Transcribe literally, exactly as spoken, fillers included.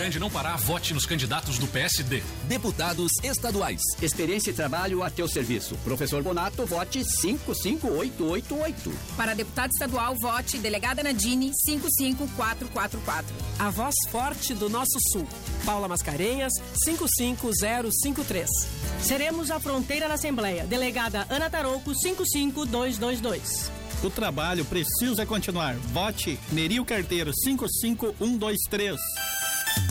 Grande não parar, vote nos candidatos do P S D. Deputados estaduais. Experiência e trabalho a teu serviço. Professor Bonato, vote cinco cinco oito oito oito. Para deputado estadual, vote delegada Nadine cinco cinco quatro quatro quatro. A voz forte do nosso sul. Paula Mascarenhas cinco cinco zero cinco três. Seremos a fronteira na Assembleia. Delegada Ana Tarouco cinco cinco dois dois dois. O trabalho precisa continuar. Vote Neril Carteiro cinco cinco um dois três.